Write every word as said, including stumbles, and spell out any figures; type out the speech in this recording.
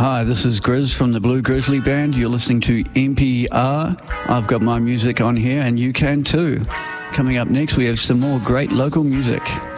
Hi, this is Grizz from the Blue Grizzly Band. You're listening to N P R. I've got my music on here and you can too. Coming up next, we have some more great local music.